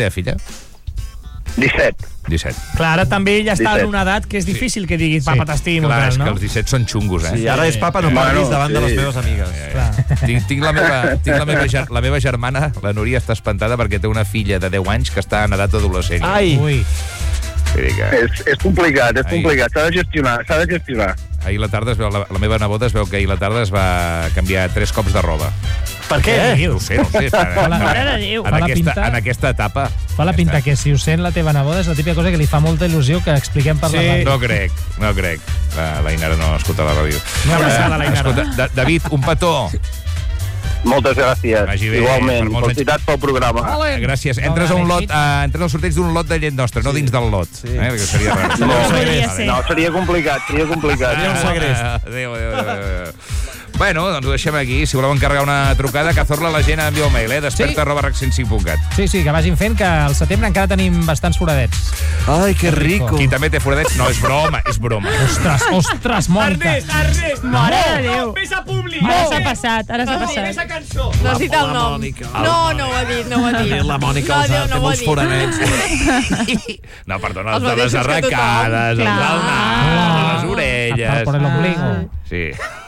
filla? 17. Clar, ara també ja està en una edat que és difícil que diguis papa t'estimo. Clar, és que els 17 són xungos, Sí, ara és papa, no parlis davant de les meves amigues. Tinc la meva germana, la Núria, està espantada perquè té una filla de 10 anys que està en edat adolescent. Ai! És complicat, s'ha de gestionar. Ahir a la tarda la meva neboda es veu que ahir a la tarda es va canviar 3 cops de roba. Per què? No ho sé. Mare de Déu. En aquesta etapa. Fa la pinta que si ho sent la teva neboda és la típica cosa que li fa molta il·lusió que expliquem per la ràdio. No crec. La Inara no escolta la ràdio. Una abraçada, la Inara. Escolta, David, un petó. Moltes gràcies. Igualment, felicitats pel programa. Gràcies. Entres al sorteig d'un lot de llet nostra, no dins del lot. Que seria rar. No, seria complicat. Adéu. Bueno, doncs ho deixem aquí. Si voleu encarregar una trucada, Cazorla, la gent envia un mail, desperta@rac105.cat. Sí, que vagin fent, que al setembre encara tenim bastants foradets. Ai, que rico. Qui també té foradets? No, és broma. Ostres, Mònica. Ernest, mare de Déu. Ves a públic. Ara s'ha passat. Ves a cançó. No has dit el nom. No ho ha dit. La Mònica té molts foradets. No, perdona, els de les arracades, els del nas, les orelles. Per l'ombligo. Sí.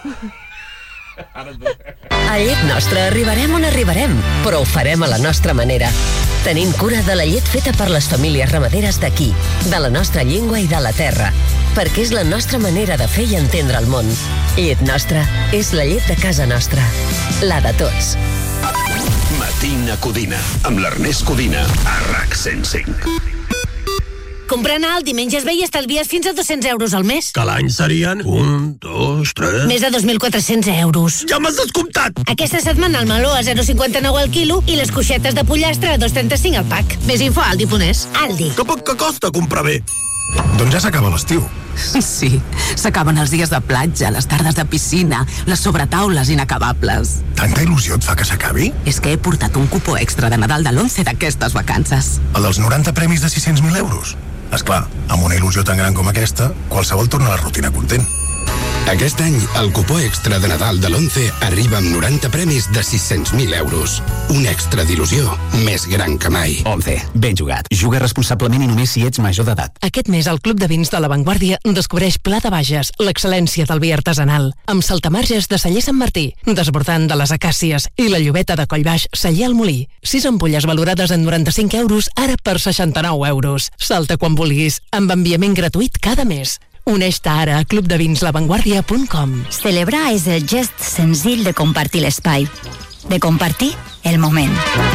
A Llet Nostra arribarem on arribarem, però ho farem a la nostra manera. Tenim cura de la llet feta per les famílies ramaderes d'aquí, de la nostra llengua i de la terra, perquè és la nostra manera de fer i entendre el món. Llet Nostra és la llet de casa nostra, la de tots. Matina Codina, amb l'Ernest Codina, a RAC 105. Comprant alt i menges bé i estalvies fins a 200 euros al mes. Que l'any serien 1, 2, 3... Més de 2.400 euros. Ja m'has descomptat! Aquesta setmana el meló a 0,59 al quilo i les coixetes de pollastre a 2,35 al pack. Més info a Aldi.es. Aldi. Que poc que costa comprar bé. Doncs ja s'acaba l'estiu. Sí, s'acaben els dies de platja, les tardes de piscina, les sobretaules inacabables. Tanta il·lusió et fa que s'acabi? És que he portat un cupó extra de Nadal de l'11 d'aquestes vacances. El dels 90 premis de 600.000 euros? Esclar, amb una il·lusió tan gran com aquesta, qualsevol torna a la rutina content. Aquest any, el cupó extra de Nadal de l'11 arriba amb 90 premis de 600.000 euros. Un extra d'il·lusió més gran que mai. 11. Ben jugat. Juga responsablement i només si ets major d'edat. Aquest mes, el Club de Vins de La Vanguardia descobreix Pla de Bages, l'excel·lència del vi artesanal, amb saltamarges de Celler Sant Martí, desbordant de les Acàcies i la Llobeta de Collbaix, Celler al Molí. 6 ampolles valorades en 95 euros, ara per 69 euros. Salta quan vulguis, amb enviament gratuït cada mes. Uneix-te ara a clubdevinslavanguardia.com. Celebrar és el gest senzill de compartir l'espai, de compartir el moment.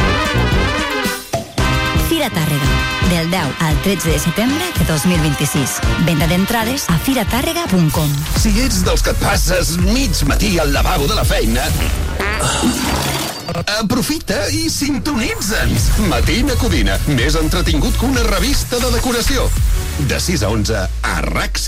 Fira Tàrrega, del 10 al 13 de setembre de 2026. Venda d'entrades a firatàrrega.com. Si ets dels que et passes mig matí al lavabo de la feina, aprofita i sintonitza'ns. Matina Codina, més entretingut que una revista de decoració. De 6 a 11 a RAC